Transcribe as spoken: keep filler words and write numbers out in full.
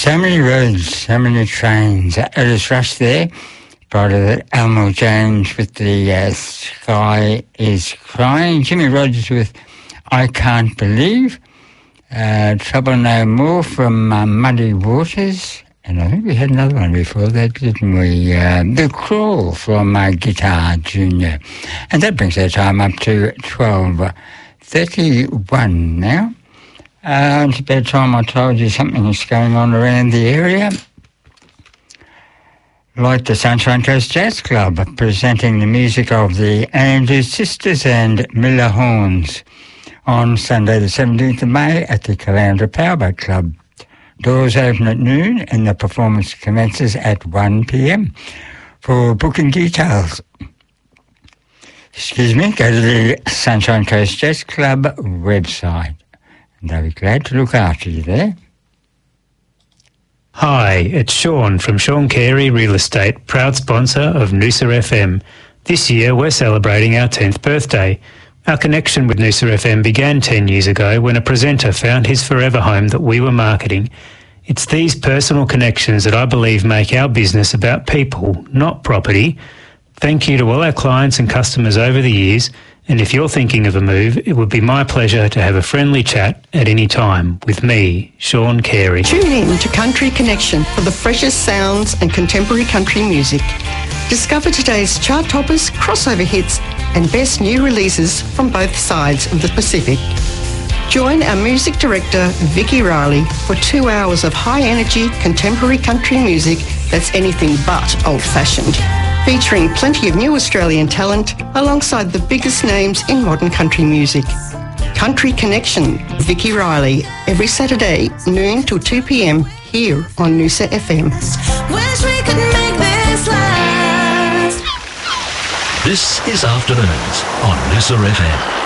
So many roads, so many trains. Ellis Rush there, part of that. Elmo James with the uh, Sky is Crying. Jimmy Rogers with I Can't Believe. Uh, Trouble No More from uh, Muddy Waters. And I think we had another one before that, didn't we? Uh, the Crawl from uh, Guitar Junior. And that brings our time up to twelve thirty-one now. Uh, it's about time I told you something is going on around the area. Like the Sunshine Coast Jazz Club, presenting the music of the Andrews Sisters and Miller Horns on Sunday the seventeenth of May at the Caloundra Powerboat Club. Doors open at noon and the performance commences at one p m. For booking details, excuse me, go to the Sunshine Coast Jazz Club website. And they'll be glad to look after you there. Hi, it's Sean from Sean Carey Real Estate, proud sponsor of Noosa F M. This year we're celebrating our tenth birthday. Our connection with Noosa F M began ten years ago when a presenter found his forever home that we were marketing. It's these personal connections that I believe make our business about people, not property. Thank you to all our clients and customers over the years, and if you're thinking of a move, it would be my pleasure to have a friendly chat at any time with me, Sean Carey. Tune in to Country Connection for the freshest sounds and contemporary country music. Discover today's chart toppers, crossover hits, and best new releases from both sides of the Pacific. Join our music director, Vicky Riley, for two hours of high-energy contemporary country music that's anything but old-fashioned, featuring plenty of new Australian talent alongside the biggest names in modern country music. Country Connection, Vicky Riley, every Saturday, noon till two p m here on Noosa F M. Wish we could make this last. This is Afternoons on Noosa F M.